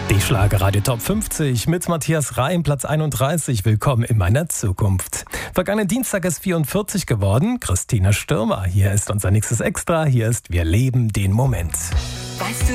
Die Schlagerradio Top 50 mit Matthias Reim, Platz 31. Willkommen in meiner Zukunft. Vergangenen Dienstag ist 44 geworden. Christina Stürmer. Hier ist unser nächstes Extra. Hier ist Wir leben den Moment. Weißt du,